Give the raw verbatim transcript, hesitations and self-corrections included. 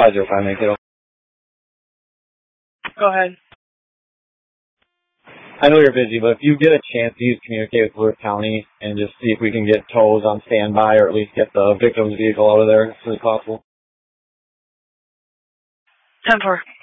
five zero five, make it. Go ahead. I know you're busy, but if you get a chance, please communicate with Worth County and just see if we can get tows on standby or at least get the victim's vehicle out of there as soon as possible. ten four.